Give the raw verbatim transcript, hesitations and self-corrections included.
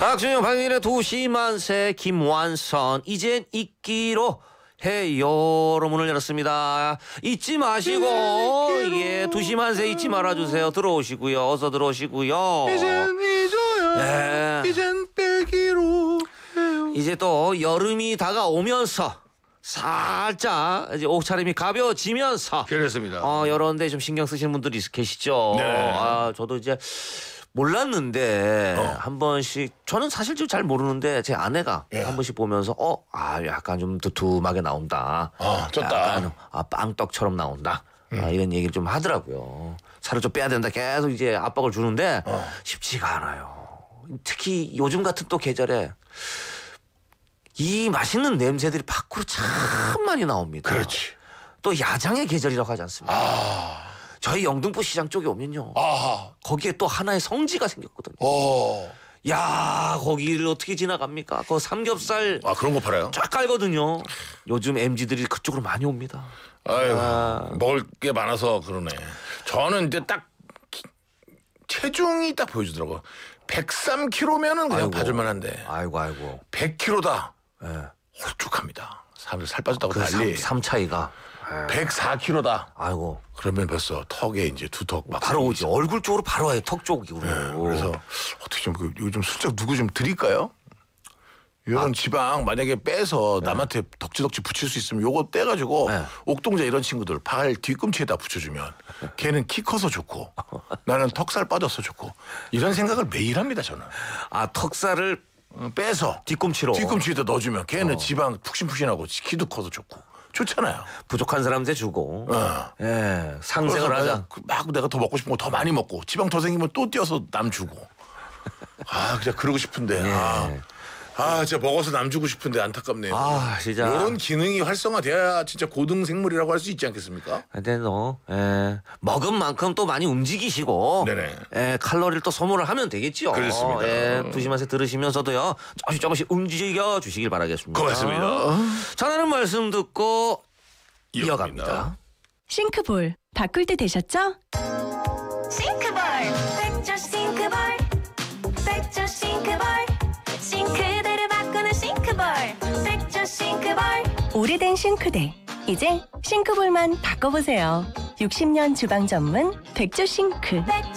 박준영 박인의 도시만세 김완선 이젠 잊기로 해요로 문을 열었습니다. 잊지 마시고 예 도시만세 잊지 말아주세요. 들어오시고요. 어서 들어오시고요. 이젠 잊어요. 네. 이젠 빼기로 해요. 이제 또 여름이 다가오면서 살짝 이제 옷차림이 가벼워지면서 그렇습니다. 어 이런데 좀 신경 쓰시는 분들이 계시죠. 네. 아 저도 이제 몰랐는데 어. 한 번씩 저는 사실 좀 잘 모르는데 제 아내가 예. 한 번씩 보면서 어 아 약간 좀 두툼하게 나온다. 아, 쪘다. 약간 아 빵떡처럼 나온다. 음. 아, 이런 얘기를 좀 하더라고요. 살을 좀 빼야 된다. 계속 이제 압박을 주는데 어. 쉽지가 않아요. 특히 요즘 같은 또 계절에 이 맛있는 냄새들이 밖으로 참 많이 나옵니다. 그렇지. 또 야장의 계절이라고 하지 않습니까? 아, 저희 영등포 시장 쪽에 오면요. 아, 거기에 또 하나의 성지가 생겼거든요. 어, 야 거기를 어떻게 지나갑니까? 그 삼겹살 아 그런 거 팔아요? 쫙 깔거든요. 요즘 엠지들이 그쪽으로 많이 옵니다. 아유, 아. 먹을 게 많아서 그러네. 저는 이제 딱 기- 체중이 딱 보여주더라고. 백삼 킬로그램면은 그냥 아이고. 봐줄만한데 아이고 아이고. 백 킬로그램다. 예. 홀쭉합니다. 사람들 살 빠졌다고 그 난리. 삼, 삼 차이가. 예. 백사 킬로그램다. 아이고. 그러면 벌써 턱에 이제 두턱 막 바로 오지. 생기죠. 얼굴 쪽으로 바로 와요. 턱 쪽으로. 그래서 어떻게 좀 그- 이거 좀 슬쩍 누구 좀 드릴까요? 이런 지방 만약에 빼서 남한테 덕지덕지 붙일 수 있으면 요거 떼가지고 네. 옥동자 이런 친구들 발 뒤꿈치에다 붙여주면 걔는 키 커서 좋고 나는 턱살 빠져서 좋고 이런 생각을 매일 합니다 저는. 아 턱살을 어, 빼서 뒤꿈치로. 뒤꿈치에다 넣어주면 걔는 지방 푹신푹신하고 키도 커서 좋고 좋잖아요. 부족한 사람한테 주고. 어. 예. 상생을 그래서 하자. 내가 그- 막 내가 더 먹고 싶은 거 더 많이 먹고 지방 더 생기면 또 띄어서 남 주고. 아 그냥 그러고 싶은데. 아, 아 진짜 먹어서 남 주고 싶은데 안타깝네요. 아 진짜. 이런 기능이 활성화돼야 진짜 고등 생물이라고 할 수 있지 않겠습니까? 근데 너 예. 먹은 만큼 또 많이 움직이시고 네네. 예, 칼로리를 또 소모를 하면 되겠죠. 그렇습니다. 예, 두시만세 들으시면서도요. 조금씩 조금씩 움직여 주시길 바라겠습니다. 고맙습니다. 전하는 말씀 듣고 이어갑니다. 이어갑니다. 싱크볼 바꿀 때 되셨죠? 싱크볼 백조 싱크볼 백조 싱크볼 싱크대를 바꾸는 싱크볼 백조 싱크볼 오래된 싱크대 이제 싱크볼만 바꿔보세요. 육십 년 주방 전문 백조 싱크. 백조